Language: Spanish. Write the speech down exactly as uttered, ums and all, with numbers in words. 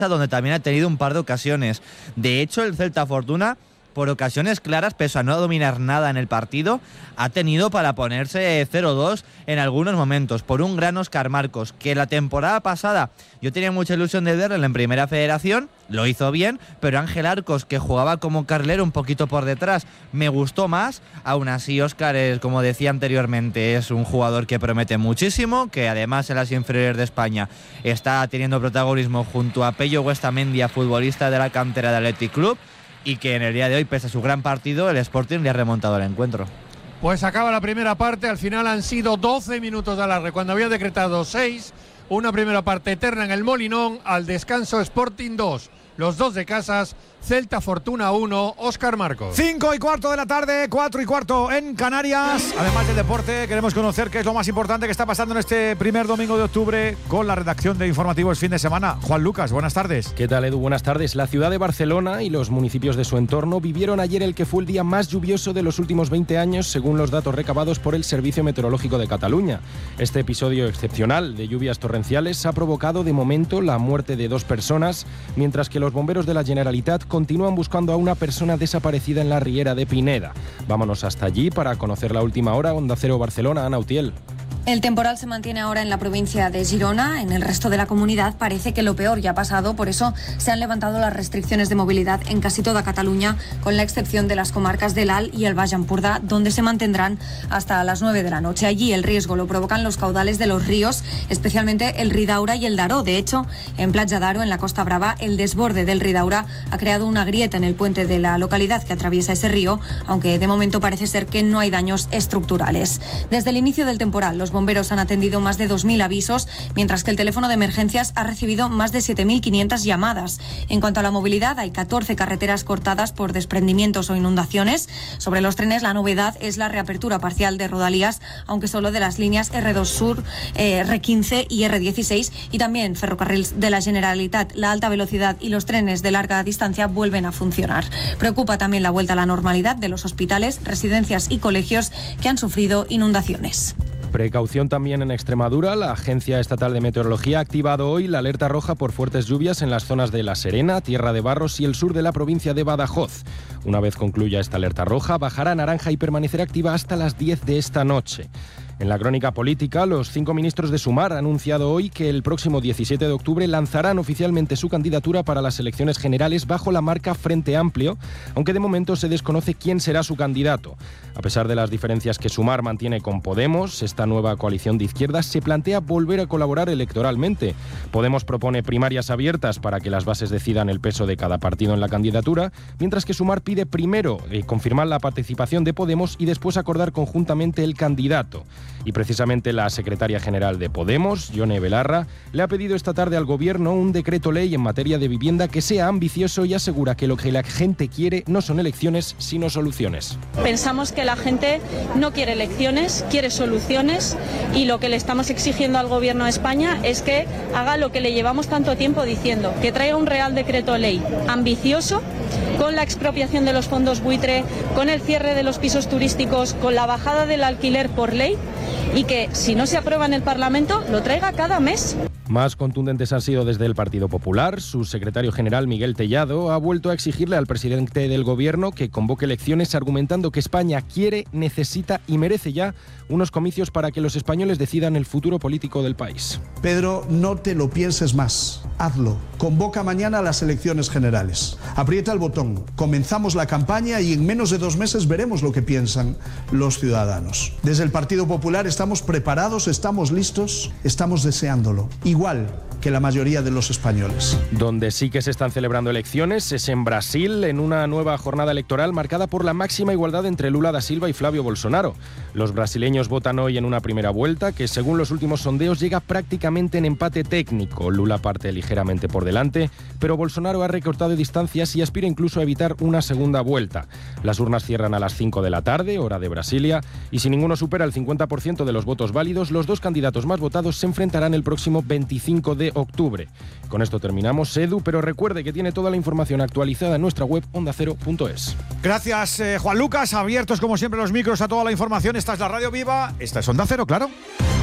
donde también ha tenido un par de ocasiones. De hecho, el Celta Fortuna, por ocasiones claras, pese a no dominar nada en el partido, ha tenido para ponerse cero dos en algunos momentos, por un gran Óscar Marcos, que la temporada pasada yo tenía mucha ilusión de verlo en Primera Federación, lo hizo bien, pero Ángel Arcos, que jugaba como carrilero un poquito por detrás, me gustó más. Aún así, Óscar, es, como decía anteriormente, es un jugador que promete muchísimo, que además en las inferiores de España está teniendo protagonismo junto a Pello Huestamendia, futbolista de la cantera del Athletic Club, y que en el día de hoy, pese a su gran partido, el Sporting le ha remontado el encuentro. Pues acaba la primera parte, al final han sido doce minutos de alargue, cuando había decretado seis, una primera parte eterna en el Molinón, al descanso Sporting dos, los dos de Casas, Celta Fortuna uno, Óscar Marcos. Cinco y cuarto de la tarde, cuatro y cuarto en Canarias. Además del deporte, queremos conocer qué es lo más importante que está pasando en este primer domingo de octubre con la redacción de Informativos Fin de Semana. Juan Lucas, buenas tardes. ¿Qué tal, Edu? Buenas tardes. La ciudad de Barcelona y los municipios de su entorno vivieron ayer el que fue el día más lluvioso de los últimos veinte años, según los datos recabados por el Servicio Meteorológico de Cataluña. Este episodio excepcional de lluvias torrenciales ha provocado de momento la muerte de dos personas, mientras que los bomberos de la Generalitat continúan buscando a una persona desaparecida en la Riera de Pineda. Vámonos hasta allí para conocer la última hora. Onda Cero Barcelona, Ana Utiel. El temporal se mantiene ahora en la provincia de Girona. En el resto de la comunidad parece que lo peor ya ha pasado. Por eso se han levantado las restricciones de movilidad en casi toda Cataluña, con la excepción de las comarcas del Alt y el Baix Empordà, donde se mantendrán hasta las nueve de la noche. Allí el riesgo lo provocan los caudales de los ríos, especialmente el Ridaura y el Daró. De hecho, en Platja d'Aro, en la Costa Brava, el desborde del Ridaura ha creado una grieta en el puente de la localidad que atraviesa ese río, aunque de momento parece ser que no hay daños estructurales. Desde el inicio del temporal, los bomberos han atendido más de dos mil avisos, mientras que el teléfono de emergencias ha recibido más de siete mil quinientas llamadas. En cuanto a la movilidad, hay catorce carreteras cortadas por desprendimientos o inundaciones. Sobre los trenes, la novedad es la reapertura parcial de Rodalías, aunque solo de las líneas erre dos Sur, eh, erre quince y erre dieciséis, y también ferrocarriles de la Generalitat, la alta velocidad y los trenes de larga distancia vuelven a funcionar. Preocupa también la vuelta a la normalidad de los hospitales, residencias y colegios que han sufrido inundaciones. Precaución también en Extremadura. La Agencia Estatal de Meteorología ha activado hoy la alerta roja por fuertes lluvias en las zonas de La Serena, Tierra de Barros y el sur de la provincia de Badajoz. Una vez concluya esta alerta roja, bajará a naranja y permanecerá activa hasta las diez de esta noche. En la crónica política, los cinco ministros de Sumar han anunciado hoy que el próximo diecisiete de octubre lanzarán oficialmente su candidatura para las elecciones generales bajo la marca Frente Amplio, aunque de momento se desconoce quién será su candidato. A pesar de las diferencias que Sumar mantiene con Podemos, esta nueva coalición de izquierdas se plantea volver a colaborar electoralmente. Podemos propone primarias abiertas para que las bases decidan el peso de cada partido en la candidatura, mientras que Sumar pide primero eh, confirmar la participación de Podemos y después acordar conjuntamente el candidato. Y precisamente la secretaria general de Podemos, Yone Belarra, le ha pedido esta tarde al Gobierno un decreto ley en materia de vivienda que sea ambicioso y asegura que lo que la gente quiere no son elecciones, sino soluciones. Pensamos que la gente no quiere elecciones, quiere soluciones, y lo que le estamos exigiendo al Gobierno de España es que haga lo que le llevamos tanto tiempo diciendo, que traiga un real decreto ley ambicioso, con la expropiación de los fondos buitre, con el cierre de los pisos turísticos, con la bajada del alquiler por ley, y que si no se aprueba en el Parlamento lo traiga cada mes. Más contundentes han sido desde el Partido Popular. Su secretario general, Miguel Tellado, ha vuelto a exigirle al presidente del Gobierno que convoque elecciones, argumentando que España quiere, necesita y merece ya unos comicios para que los españoles decidan el futuro político del país. Pedro, no te lo pienses más. Hazlo. Convoca mañana las elecciones generales. Aprieta el botón. Comenzamos la campaña y en menos de dos meses veremos lo que piensan los ciudadanos. Desde el Partido Popular estamos preparados, estamos listos, estamos deseándolo. Igual que la mayoría de los españoles. Donde sí que se están celebrando elecciones es en Brasil, en una nueva jornada electoral marcada por la máxima igualdad entre Lula da Silva y Flávio Bolsonaro. Los brasileños votan hoy en una primera vuelta que, según los últimos sondeos, llega prácticamente en empate técnico. Lula parte ligeramente por delante, pero Bolsonaro ha recortado distancias y aspira incluso a evitar una segunda vuelta. Las urnas cierran a las cinco de la tarde, hora de Brasilia, y si ninguno supera el cincuenta por ciento de los votos válidos, los dos candidatos más votados se enfrentarán el próximo veinticinco de octubre. Con esto terminamos, Edu, pero recuerde que tiene toda la información actualizada en nuestra web onda cero punto es. Gracias, eh, Juan Lucas. Abiertos como siempre los micros a toda la información. Esta es la Radio Viva. Esta es Onda Cero, claro.